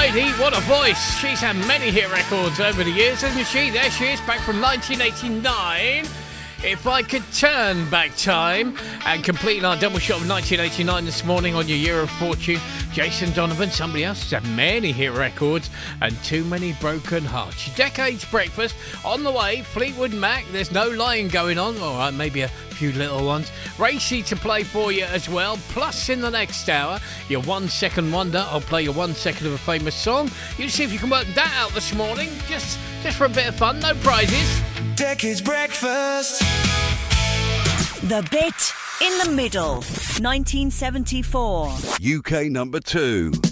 lady, what a voice. She's had many hit records over the years, hasn't she? There she is, back from 1989. If I could turn back time and complete our double shot of 1989 this morning on your Year of Fortune, Jason Donovan, somebody else who's had many hit records and too many broken hearts. Your Decades Breakfast on the way. Fleetwood Mac, there's no lying going on. All right, maybe a few little ones. Racy to play for you as well. Plus, in the next hour, your 1 second wonder. I'll play you 1 second of a famous song. You see if you can work that out this morning. Just for a bit of fun, no prizes. Decades Breakfast. The Bit in the Middle, 1974. UK number 2.